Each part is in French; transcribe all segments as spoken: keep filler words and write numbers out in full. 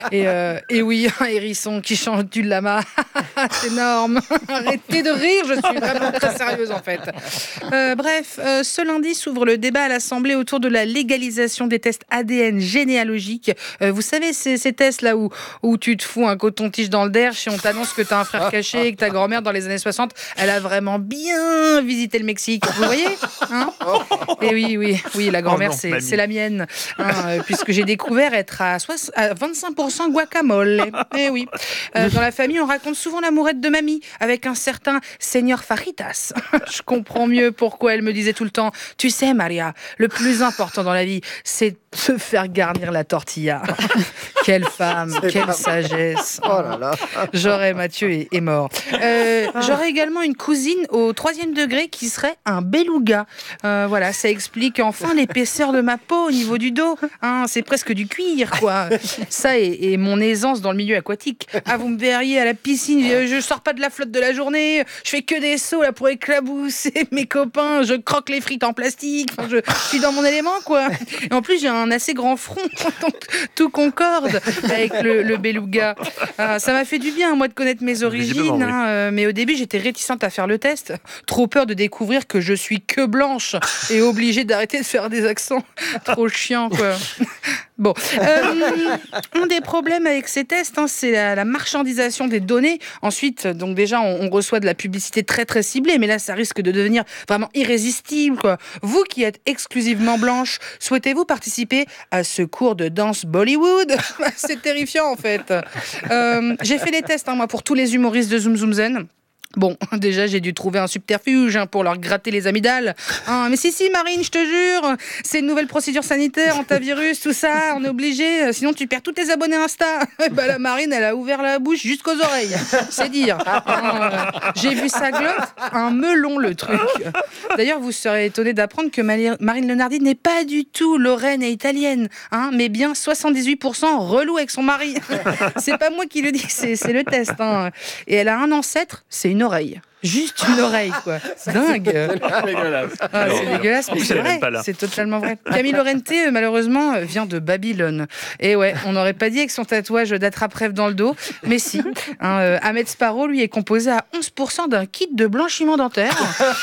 Et, euh, et oui, un hérisson qui change du lama. C'est énorme. Arrêtez de rire, je suis vraiment très sérieuse en fait. Euh, bref, euh, ce lundi s'ouvre le débat à l'Assemblée autour de la légalisation des tests A D N généalogiques. Euh, vous savez, ces, ces tests là où, où tu te fous un coton-tige dans le derche et on t'annonce que t'as un frère caché et que ta grand-mère dans les années soixante, elle a vraiment bien visité le Mexique. Vous voyez hein? Et oui, oui, oui, la grand-mère, oh non, c'est, c'est la mienne. Hein, euh, puisque j'ai découvert être à, soix- à vingt-cinq pour cent guacamole. Eh oui. Euh, dans la famille, on raconte souvent l'amourette de mamie avec un certain Señor Fajitas. Je comprends mieux pourquoi elle me disait tout le temps « Tu sais, Maria, le plus important dans la vie, c'est de se faire garnir la tortilla. » Quelle femme, c'est quelle sagesse. Oh là là. J'aurais, Mathieu est, est mort. Euh, j'aurais également une cousine au troisième degré qui serait un beluga. Euh, voilà, ça explique enfin l'épaisseur de ma peau au niveau du dos. Hein, c'est presque du cuir, quoi. Ça et, et mon aisance dans le milieu aquatique. Ah, vous me verriez à la piscine, je sors pas de la flotte de la journée, je fais que des sauts là pour éclabousser mes copains, je croque les frites en plastique, enfin, je, je suis dans mon élément, quoi. Et en plus, j'ai un assez grand front, donc tout concorde avec le, le beluga. Euh, ça m'a fait du bien, moi, de connaître mes origines, hein, euh, mais au début, j'étais réticente à faire le test. Trop peur de découvrir que je suis que blanche et obligée d'arrêter de faire des accents. Trop chiant, quoi. Bon, euh, un des problèmes avec ces tests, hein, c'est la, la marchandisation des données. Ensuite, donc déjà, on, on reçoit de la publicité très très ciblée, mais là, ça risque de devenir vraiment irrésistible, quoi. Vous qui êtes exclusivement blanche, souhaitez-vous participer à ce cours de danse Bollywood? C'est terrifiant, en fait. Euh, j'ai fait les tests, hein, moi, pour tous les humoristes de Zoom Zoom Zen. Bon, déjà, j'ai dû trouver un subterfuge hein, pour leur gratter les amygdales. Hein, mais si, si, Marine, je te jure, c'est une nouvelle procédure sanitaire, antivirus, tout ça, on est obligé, sinon tu perds tous tes abonnés Insta. Bah, la Marine, elle a ouvert la bouche jusqu'aux oreilles, c'est dire. Hein, euh, j'ai vu sa glotte, un melon, le truc. D'ailleurs, vous serez étonnés d'apprendre que Marine Lenardi n'est pas du tout lorraine et italienne, hein, mais bien soixante-dix-huit pour cent relou avec son mari. C'est pas moi qui le dis, c'est, c'est le test. Hein. Et elle a un ancêtre, c'est une oreille. Juste une oreille, quoi. Dingue. C'est dégueulasse. Ah, c'est dégueulasse, mais c'est vrai. C'est totalement vrai. Camille Lorente, malheureusement, vient de Babylone. Et ouais, on n'aurait pas dit avec son tatouage d'attrape-rêve dans le dos, mais si. Hein, euh, Ahmed Sparrow, lui, est composé à onze pour cent d'un kit de blanchiment dentaire.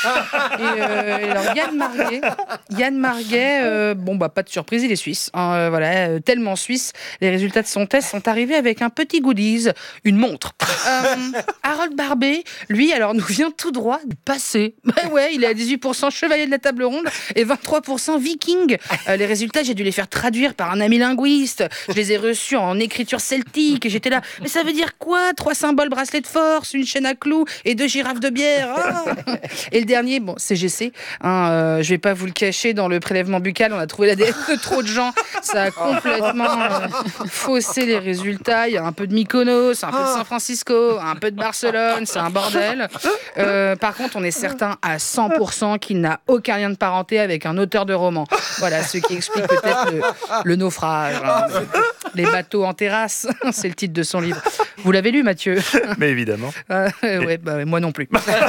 Et, euh, et alors, Yann Marguet, Yann Marguet euh, bon, bah, pas de surprise, il est suisse. Hein, euh, voilà, euh, tellement suisse. Les résultats de son test sont arrivés avec un petit goodies, une montre. Euh, Harold Barbet, lui, alors, nous vient tout droit du passé. Bah ouais, il est à dix-huit pour cent chevalier de la table ronde et vingt-trois pour cent viking. Euh, les résultats, j'ai dû les faire traduire par un ami linguiste. Je les ai reçus en écriture celtique et j'étais là. Mais ça veut dire quoi? Trois symboles bracelet de force, une chaîne à clous et deux girafes de bière. Ah et le dernier, bon, C G C. Hein, euh, je vais pas vous le cacher, dans le prélèvement buccal, on a trouvé l'A D N de trop de gens. Ça a complètement euh, faussé les résultats. Il y a un peu de Mykonos, un peu de San Francisco, un peu de Barcelone. C'est un bordel. Euh, par contre, on est certain à cent pour cent qu'il n'a aucun lien de parenté avec un auteur de roman. Voilà, ce qui explique peut-être le, le naufrage. Hein. Les bateaux en terrasse, c'est le titre de son livre. Vous l'avez lu, Mathieu? Mais évidemment. Euh, ouais, bah, moi non plus.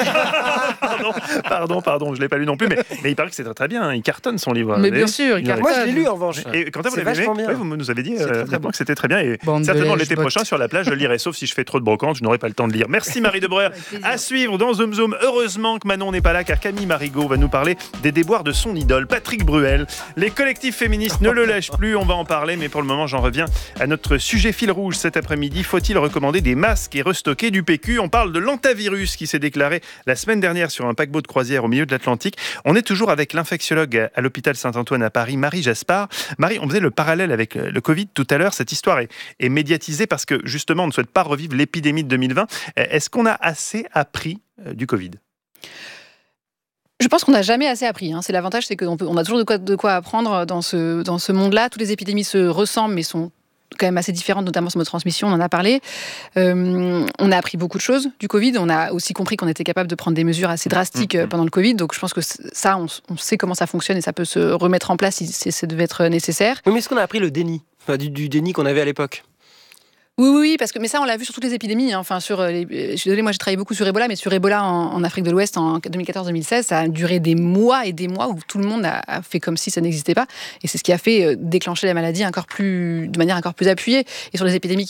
pardon, pardon, pardon, je l'ai pas lu non plus, mais, mais il paraît que c'est très, très bien. Il cartonne son livre. Mais bien sûr, il cartonne. Moi, je l'ai lu en revanche. Et quand vous c'est l'avez lu, bien. ouais, vous nous avez dit c'est euh, très, très que c'était très bien. Et Bande certainement de l'été lèche-bottes. prochain sur la plage, je le lirai, sauf si je fais trop de brocante, je n'aurai pas le temps de lire. Merci Marie de Breuer. À suivre dans Zoom Zoom. Heureusement que Manon n'est pas là, car Camille Marigot va nous parler des déboires de son idole, Patrick Bruel. Les collectifs féministes ne le lâchent plus, on va en parler, mais pour le moment, j'en reviens à notre sujet fil rouge cet après-midi. Faut-il recommander des masques et restocker du P Q? On parle de l'antavirus qui s'est déclaré la semaine dernière sur un paquebot de croisière au milieu de l'Atlantique. On est toujours avec l'infectiologue à l'hôpital Saint-Antoine à Paris, Marie Jaspard. Marie, on faisait le parallèle avec le Covid tout à l'heure. Cette histoire est, est médiatisée parce que justement, on ne souhaite pas revivre l'épidémie de deux mille vingt. Est-ce qu'on a assez appris du Covid? Je pense qu'on n'a jamais assez appris. Hein. C'est l'avantage, c'est qu'on peut, on a toujours de quoi, de quoi apprendre dans ce, dans ce monde-là. Toutes les épidémies se ressemblent, mais sont quand même assez différentes, notamment sur notre transmission, on en a parlé. Euh, on a appris beaucoup de choses du Covid. On a aussi compris qu'on était capable de prendre des mesures assez drastiques mmh. pendant le Covid. Donc je pense que ça, on, on sait comment ça fonctionne et ça peut se remettre en place si ça devait être nécessaire. Oui, mais est-ce qu'on a appris le déni, enfin, du, du déni qu'on avait à l'époque? Oui, oui, oui, parce que mais ça on l'a vu sur toutes les épidémies. Hein. Enfin, sur les, je suis désolée, moi j'ai travaillé beaucoup sur Ebola, mais sur Ebola en, en Afrique de l'Ouest en deux mille quatorze deux mille seize, ça a duré des mois et des mois où tout le monde a, a fait comme si ça n'existait pas, et c'est ce qui a fait déclencher la maladie encore plus, de manière encore plus appuyée. Et sur les épidémies